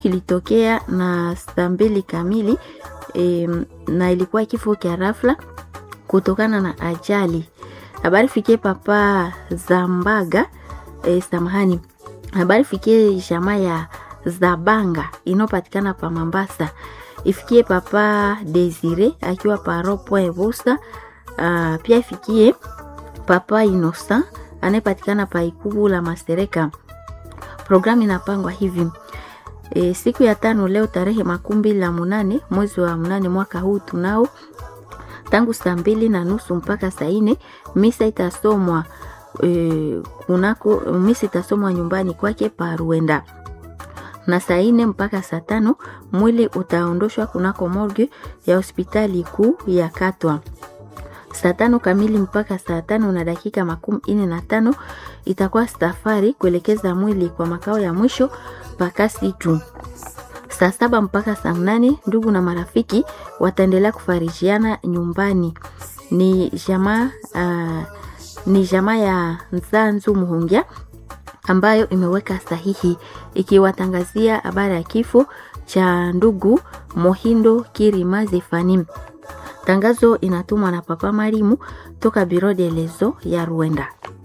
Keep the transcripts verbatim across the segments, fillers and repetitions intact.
kilitokea na saa mbili kamili e, na ilikuwa kifo cha ghafla kutokana na ajali. Habari fikie papa Zambaga e, samahani. Habari fikie jamaa ya Zabanga inopatikana pa Mambasa. Ifikie papa Desire akiwa pa Ropoe Busa. Uh, pia ifikie papa Inosa anayepatikana pa Ikubu la Masereka. Programu inapangwa hivi. E, siku ya tano leo tarehe makumi la munane mwezi wa munane mwaka huu tunao tangu saa mbili na nusu mpaka saa nne misa itasomwa e, kunako misa itasomwa nyumbani kwake pa Ruenda. Na saa nne mpaka saa tano mwili utaondoshwa kunako morgue ya hospitali kuu ya Katwa. Saa tano kamili mpaka saa tano na dakika makumi ine na tano itakuwa safari kuelekeza mwili kwa makao ya mwisho pakasi tu. Saa saba mpaka saa nane ndugu na marafiki wataendelea kufarijiana nyumbani. Ni jamaa uh, ni jamaa ya Nzanzu Muhungia ambayo imeweka sahihi ikiwatangazia habari ya kifo cha ndugu Mohindo Kirima Zefani. Tangazo inatumwa na Papa Marimu toka Biro de Lezo ya Ruenda.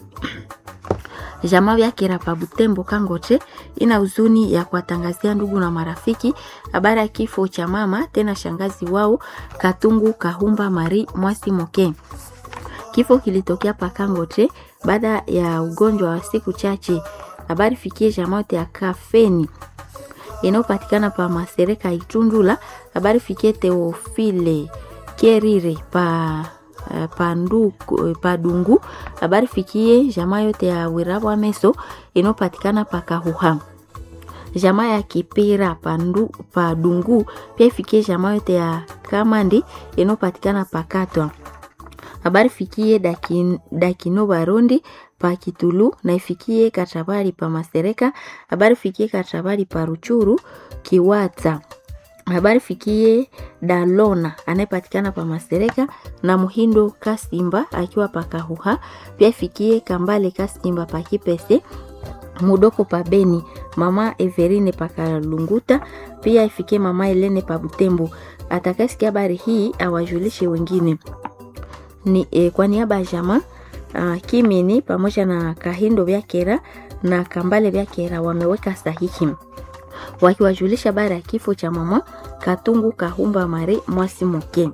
Jamaa ya Kirapa Butembo Kangoche ina huzuni ya kuwatangazia ndugu na marafiki habari ya kifo cha mama tena shangazi wao Katungu Kahumba Mari Mwasi Moke. Kifo kilitokea pa Kangoche baada ya ugonjwa wa siku chache. Habari fikie jamaa ya Kafeni inayopatikana pa Masereka Itundula. Habari fikie Teofile Kerire pa pandu padungu. Habari fikie jamaa yote ya Wirabwa Meso inopatikana pa Kahuha. Jamaa ya Kipira pandu padungu pia fikie jamaa yote ya Kamandi inopatikana pa Katwa. Habari fikie Dakin, Dakino Barondi pa Kitulu na ifikie Katabari pa Masereka. Habari fikie Katabari pa Ruchuru Kiwata. Habari fikie Dalona anayepatikana pa Masereka na Muhindo Kasimba akiwa pa Kahuha. Pia fikie Kambale Kasimba pa Kipese, Mudoko pa Beni, mama Everine pa Kalunguta. Pia ifikie mama Elene pa Butembo. Atakasikia habari hii awajulishe wengine. Ni e, kwa niaba ya jamaa uh, Kimini pamoja na Kahindo vya Kera na Kambale vya Kera wameweka sahihi wakiwajulisha habari ya kifo cha mama Katungu Kahumba Mari Mwasi Moke.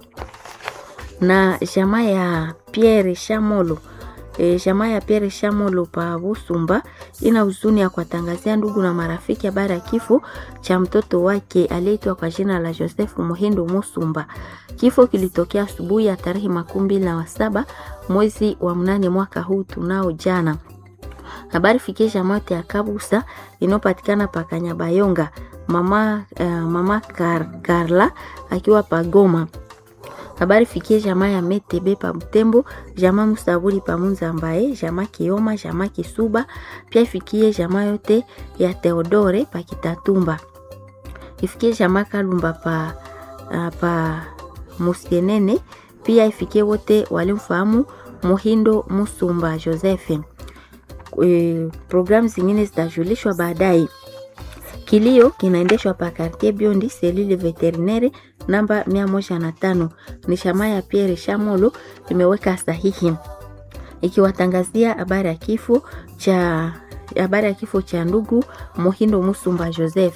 Na jamaa ya Pierre Shamolo e, jamaa ya Pierre Shamolo pa Busumba ina huzuni ya kuwatangazia ndugu na marafiki habari ya kifo cha mtoto wake aliyeitwa kwa jina la Joseph Muhindo Musumba. Kifo kilitokea asubuhi ya tarehe makumi na saba mwezi wa mnane mwaka huu tunao jana. Habari fikie jamaa ya Kabusa inopatikana pa Kanyabayonga. Mama uh, mama Kar, Karla akiwa pa Goma. Habari fikie jamaa ya Metebe pa Butembo, jamaa Musaburi pa Munzambaye, jamaa Kioma, jamaa Kisuba. Pia ifikie jamaa yote ya Theodore pa Kitatumba. Ifikie jamaa Kalumba pa uh, pa Musienene. Pia ifikie wote walimfahamu Muhindo Musumba Joseph. E, programu zingine zitajulishwa baadaye. Kilio kinaendeshwa pa Quartier Biondi selile veterinaire namba mia moja na tano. Ni jamaa ya Pierre Shamolo imeweka sahihi ikiwatangazia habari ya kifo cha habari ya kifo cha ndugu Muhindo Musumba Joseph.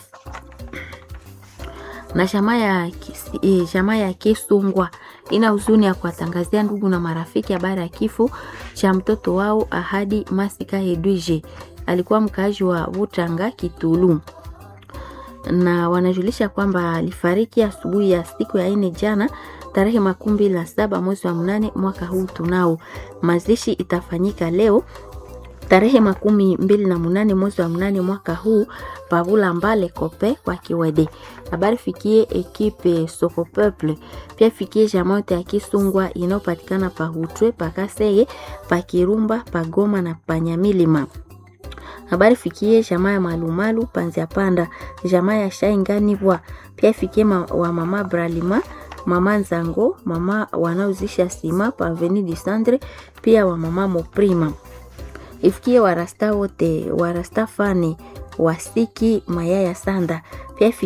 Na jamaa ya e, jamaa ya Kisungwa ina huzuni ya kuwatangazia ndugu na marafiki habari ya kifo cha mtoto wao Ahadi Masika Hedwige. Alikuwa mkaaji wa Butanga Kitulu. Na wanajulisha kwamba alifariki asubuhi ya siku ya ine jana tarehe makumi na saba mwezi wa mnane mwaka huu tunao. Mazishi itafanyika leo tarehe makumi mbili na munane mwezi wa mnane mwaka huu Pavula Mbale Kope kwa Kiwede. Habari fikie ekipe Soko Peuple. Pia fikie jamaa ya Kisungwa inayopatikana pa Hutwe, pa Kaseye, pa Kirumba, pa Goma na pa Nyamilima. Habari fikie jamaa ya Malumalu Panzia Panda, jamaa ya Shaingani bwa. Pia fikie ma, wa mama Bralima, mama Nzango, mama wanauzisha sima pa Avenue du Centre, pia wa mama Moprima. Ifikie warasta wote, warasta fani, wasiki mayaya sanda. pia